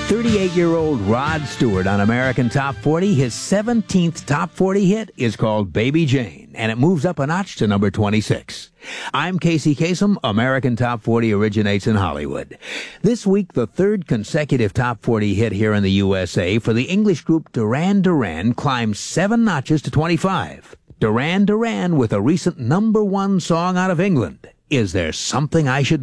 38-year-old Rod Stewart on American Top 40. His 17th Top 40 hit is called Baby Jane, and it moves up a notch to number 26. I'm Casey Kasem. American Top 40 originates in Hollywood. This week, the third consecutive Top 40 hit here in the USA for the English group Duran Duran climbs 7 notches to 25. Duran Duran with a recent number 1 song out of England. Is There Something I Should Know?